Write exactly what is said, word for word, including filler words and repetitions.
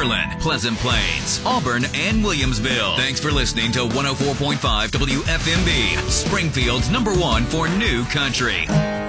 Berlin, Pleasant Plains, Auburn, and Williamsville. Thanks for listening to one oh four point five W F M B, Springfield's number one for new country.